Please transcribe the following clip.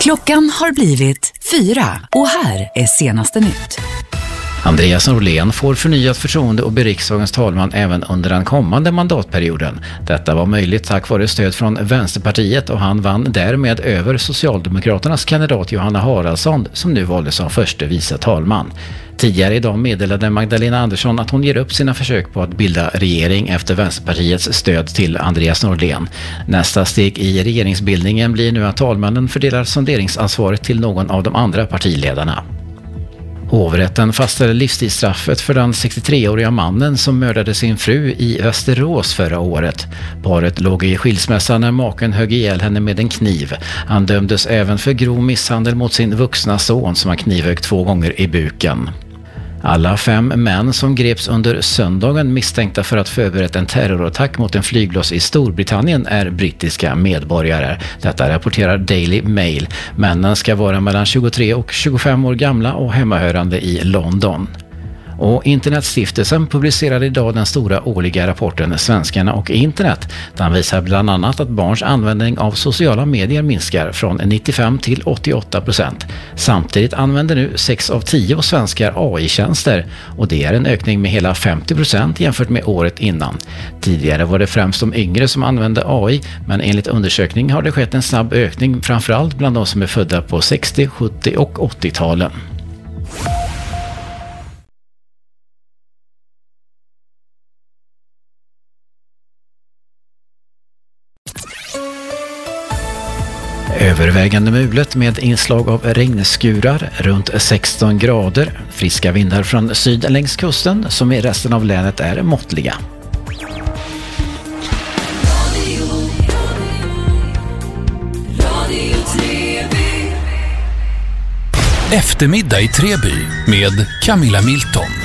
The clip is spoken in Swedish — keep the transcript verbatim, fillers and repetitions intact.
Klockan har blivit fyra och här är senaste nytt. Andreas Norlén får förnyat förtroende och blir riksdagens talman även under den kommande mandatperioden. Detta var möjligt tack vare stöd från Vänsterpartiet och han vann därmed över Socialdemokraternas kandidat Johanna Haraldsson som nu valdes som förste vice talman. Tidigare idag meddelade Magdalena Andersson att hon ger upp sina försök på att bilda regering efter Vänsterpartiets stöd till Andreas Norlén. Nästa steg i regeringsbildningen blir nu att talmannen fördelar sonderingsansvaret till någon av de andra partiledarna. Hovrätten fastställde livstidsstraffet för den sextiotreåriga mannen som mördade sin fru i Västerås förra året. Paret låg i skilsmässa när maken högg ihjäl henne med en kniv. Han dömdes även för grov misshandel mot sin vuxna son som han knivhögg två gånger i buken. Alla fem män som greps under söndagen misstänkta för att förberett en terrorattack mot en flygloss i Storbritannien är brittiska medborgare. Detta rapporterar Daily Mail. Männen ska vara mellan tjugotre och tjugofem år gamla och hemmahörande i London. Och Internetstiftelsen publicerade idag den stora årliga rapporten Svenskarna och internet. Den visar bland annat att barns användning av sociala medier minskar från nittiofem till åttioåtta procent. Samtidigt använder nu sex av tio svenskar A I-tjänster och det är en ökning med hela femtio procent jämfört med året innan. Tidigare var det främst de yngre som använde A I, men enligt undersökning har det skett en snabb ökning framförallt bland de som är födda på sextio-, sjuttio- och åttio-talen. Övervägande mulet med inslag av regnskurar, runt sexton grader, friska vindar från syd längs kusten som i resten av länet är måttliga. Eftermiddag i Treby med Camilla Milton.